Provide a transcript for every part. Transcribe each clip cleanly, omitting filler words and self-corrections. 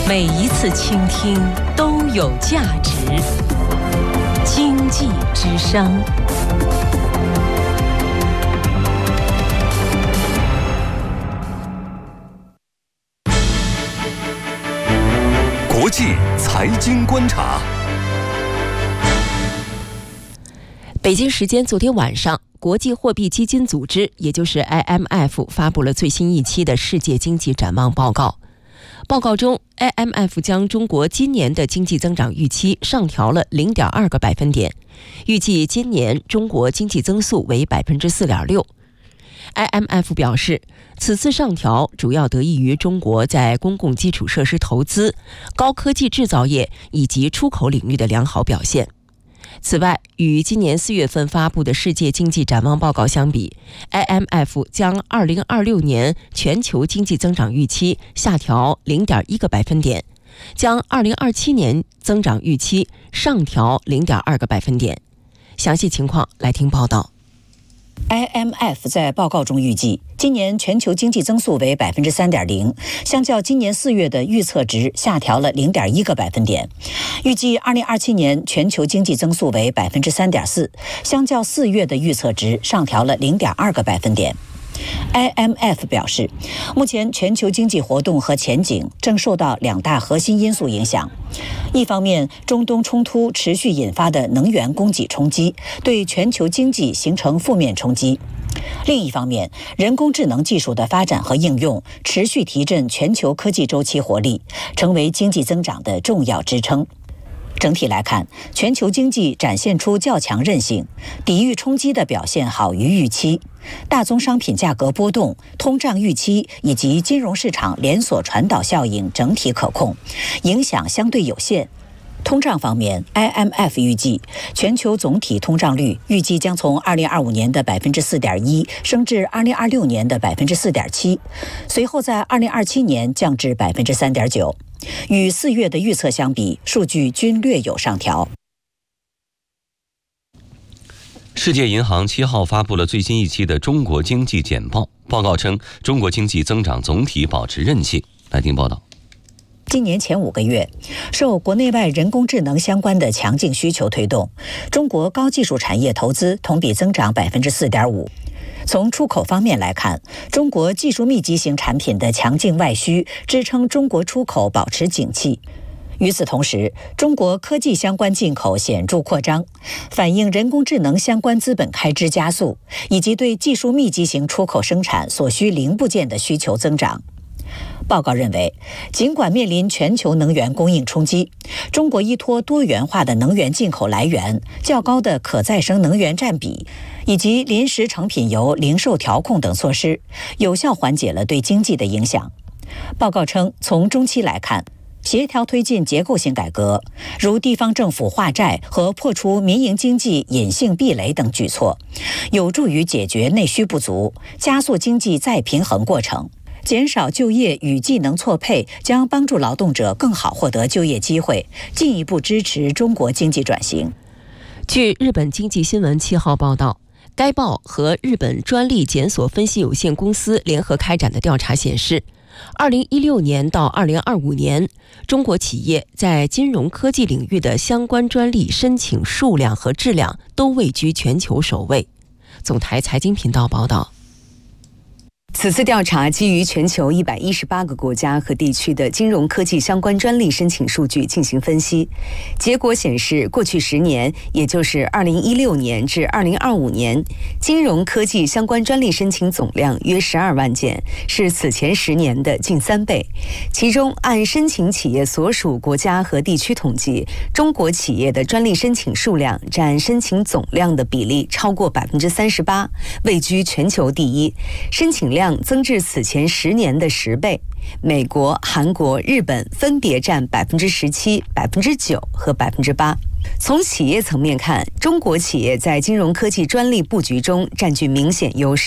每一次倾听都有价值。经济之声。 国际财经观察。 北京时间昨天晚上，国际货币基金组织，也就是 IMF 发布了最新一期的世界经济展望报告。报告中 ，IMF 将中国今年的经济增长预期上调了0.2个百分点，预计今年中国经济增速为4.6%。IMF 表示，此次上调主要得益于中国在公共基础设施投资、高科技制造业以及出口领域的良好表现。此外，与今年4月份发布的世界经济展望报告相比， IMF 将2026年全球经济增长预期下调0.1个百分点，将2027年增长预期上调0.2个百分点。详细情况来听报道。 IMF 在报告中预计，今年全球经济增速为3.0%，相较今年4月的预测值下调了0.1个百分点。预计2027年全球经济增速为3.4%，相较4月的预测值上调了0.2个百分点。IMF 表示，目前全球经济活动和前景正受到2大核心因素影响。一方面，中东冲突持续引发的能源供给冲击，对全球经济形成负面冲击；另一方面，人工智能技术的发展和应用持续提振全球科技周期活力，成为经济增长的重要支撑。整体来看，全球经济展现出较强韧性，抵御冲击的表现好于预期。大宗商品价格波动、通胀预期以及金融市场连锁传导效应整体可控，影响相对有限。通胀方面 ，IMF 预计全球总体通胀率预计将从2025年的4.1%升至2026年的4.7%，随后在2027年降至3.9%。与4月的预测相比，数据均略有上调。 世界银行7号发布了最新一期的中国经济简报，报告称中国经济增长总体保持韧性。来听报道。 今年前5个月，受国内外人工智能相关的强劲需求推动，中国高技术产业投资同比增长4.5%。从出口方面来看，中国技术密集型产品的强劲外需支撑中国出口保持景气。与此同时，中国科技相关进口显著扩张，反映人工智能相关资本开支加速，以及对技术密集型出口生产所需零部件的需求增长。报告认为，尽管面临全球能源供应冲击，中国依托多元化的能源进口来源、较高的可再生能源占比以及临时成品油零售调控等措施，有效缓解了对经济的影响。报告称，从中期来看，协调推进结构性改革，如地方政府化债和破除民营经济隐性壁垒等举措，有助于解决内需不足，加速经济再平衡过程。减少就业与技能错配将帮助劳动者更好获得就业机会，进一步支持中国经济转型。 据日本经济新闻7号报道，该报和日本专利检索分析有限公司联合开展的调查显示，2016年到2025年，中国企业在金融科技领域的相关专利申请数量和质量都位居全球首位。总台财经频道报道。 此次调查基于全球118个国家和地区的金融科技相关专利申请数据进行分析，结果显示，过去10年，也就是2016年至2025年，金融科技相关专利申请总量约12万件，是此前10年的近3倍。其中，按申请企业所属国家和地区统计，中国企业的专利申请数量占申请总量的比例超过38%，位居全球第一，申请量增至此前10年的10倍。美国、韩国、日本分别占17%、9%和8%。从企业层面看，中国企业在金融科技专利布局中占据明显优势。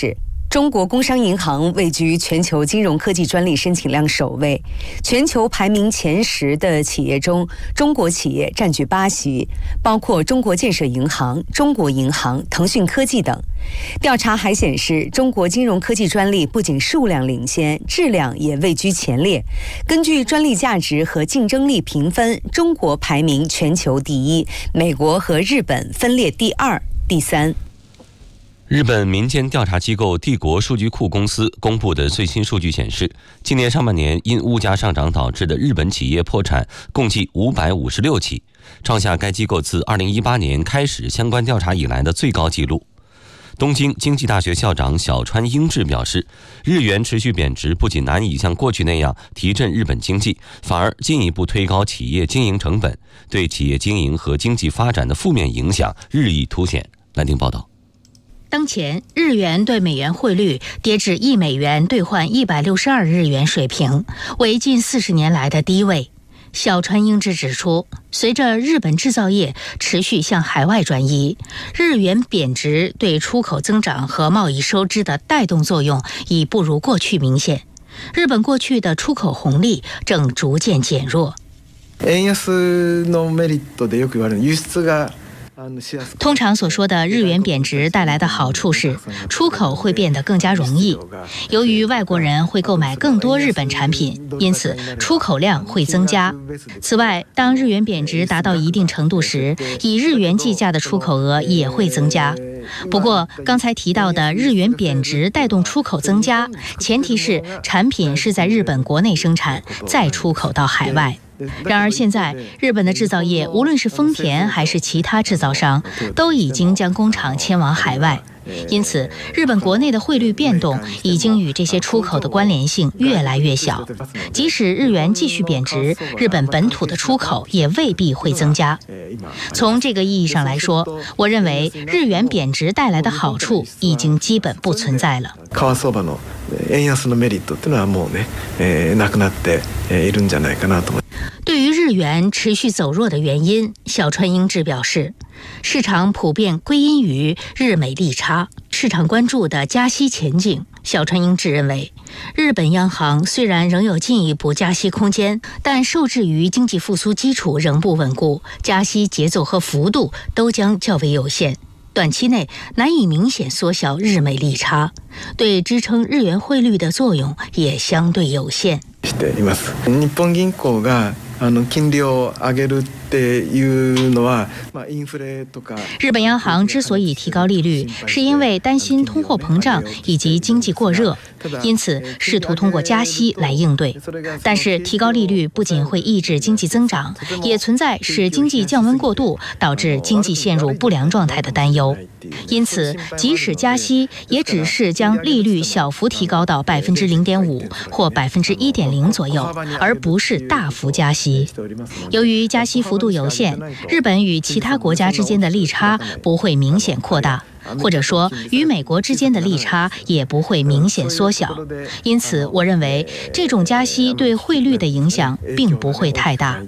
中国工商银行位居全球金融科技专利申请量首位，全球排名前10的企业中，中国企业占据8席，包括中国建设银行、中国银行、腾讯科技等。调查还显示，中国金融科技专利不仅数量领先，质量也位居前列。根据专利价值和竞争力评分，中国排名全球第1，美国和日本分列第2、第3。 日本民间调查机构帝国数据库公司公布的最新数据显示，今年上半年因物价上涨导致的日本企业破产共计556起，创下该机构自2018年开始相关调查以来的最高纪录。东京经济大学校长小川英治表示，日元持续贬值不仅难以像过去那样提振日本经济，反而进一步推高企业经营成本，对企业经营和经济发展的负面影响日益凸显。兰丁报道。 当前日元对美元汇率跌至1美元兑换162日元水平，为近40年来的低位。小川英治指出，随着日本制造业持续向海外转移，日元贬值对出口增长和贸易收支的带动作用已不如过去明显。日本过去的出口红利正逐渐减弱。 円安のメリットでよく言われる輸出が通常所说的日元贬值带来的好处是，出口会变得更加容易。由于外国人会购买更多日本产品，因此出口量会增加。此外，当日元贬值达到一定程度时，以日元计价的出口额也会增加。不过，刚才提到的日元贬值带动出口增加，前提是产品是在日本国内生产，再出口到海外。然而现在，日本的制造业无论是丰田还是其他制造商，都已经将工厂迁往海外。因此，日本国内的汇率变动已经与这些出口的关联性越来越小。即使日元继续贬值，日本本土的出口也未必会增加。从这个意義上来说，我认为日元贬值带来的好处已经基本不存在了。 為替相場の円安のメリットっていうのはもうね、なくなっているんじゃないかなと思います。 对于日元持续走弱的原因，小川英治表示，市场普遍归因于日美利差。市场关注的加息前景，小川英治认为，日本央行虽然仍有进一步加息空间，但受制于经济复苏基础仍不稳固，加息节奏和幅度都将较为有限。短期内难以明显缩小日美利差，对支撑日元汇率的作用也相对有限。 日本銀行が金利を上げるっていうのは、インフレとか。 日本央行之所以提高利率，是因为担心通货膨胀以及经济过热，因此试图通过加息来应对。但是提高利率不仅会抑制经济增长，也存在使经济降温过度，导致经济陷入不良状态的担忧。因此，即使加息，也只是将利率小幅提高到0.5%或1.0%左右，而不是大幅加息。由于加息幅度有限，日本与其他国家之间的利差不会明显扩大，或者说与美国之间的利差也不会明显缩小。因此，我认为这种加息对汇率的影响并不会太大。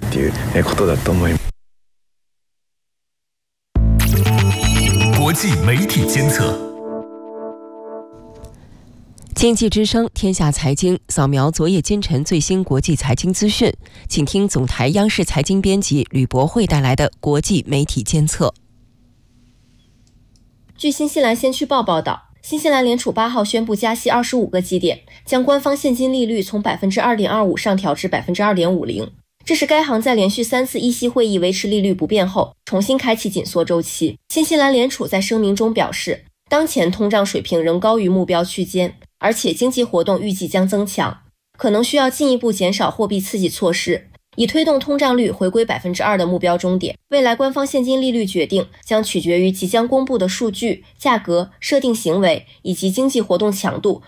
国际媒体监测。 经济之声天下财经扫描昨夜今晨最新国际财经资讯，请听总台央视财经编辑吕博慧带来的国际媒体监测。 据新西兰先驱报报道，新西兰联储8号宣布加息25个基点，将官方现金利率从 2.25% 上调至 2.50%。这是该行在连续3次议息会议维持利率不变后，重新开启紧缩周期。新西兰联储在声明中表示，当前通胀水平仍高于目标区间，而且经济活动预计将增强，可能需要进一步减少货币刺激措施，以推动通胀率回归 2% 的目标终点。未来官方现金利率决定将取决于即将公布的数据、价格、设定行为以及经济活动强度